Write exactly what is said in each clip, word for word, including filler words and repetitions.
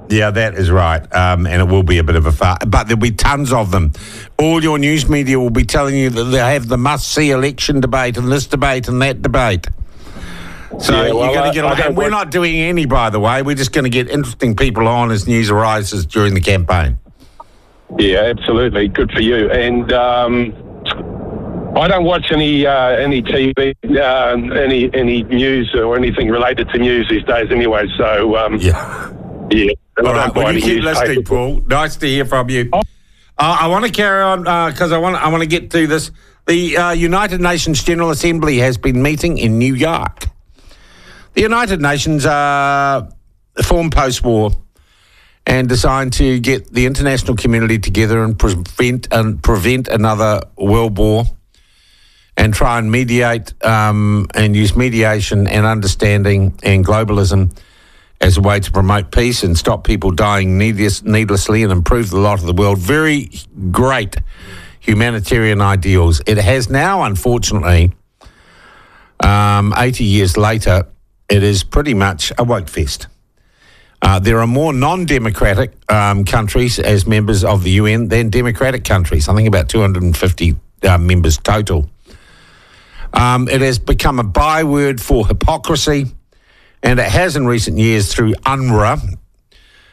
Yeah, that is right. Um, and it will be a bit of a far, but there'll be tons of them. All your news media will be telling you that they have the must-see election debate and this debate and that debate. So Yeah, well, you're going I- to get I on. don't And we're want- not doing any, by the way. We're just going to get interesting people on as news arises during the campaign. Yeah, absolutely. Good for you. And um, I don't watch any uh, any T V, uh, any any news or anything related to news these days anyway. So, um, Yeah. yeah. And All I right. don't Well, buy you any keep listening, newspapers. Paul. Nice to hear from you. Uh, I want to carry on because I want I want to get to this. The uh, United Nations General Assembly has been meeting in New York. The United Nations uh, formed post-war and designed to get the international community together and prevent and prevent another world war, and try and mediate um, and use mediation and understanding and globalism as a way to promote peace and stop people dying needless, needlessly and improve the lot of the world. Very great humanitarian ideals. It has now, unfortunately, um, eighty years later, it is pretty much a woke fest. Uh, there are more non-democratic um, countries as members of the U N than democratic countries. I think about two hundred fifty uh, members total. Um, it has become a byword for hypocrisy, and it has in recent years through UNRWA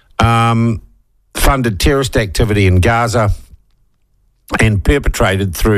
um, funded terrorist activity in Gaza and perpetrated through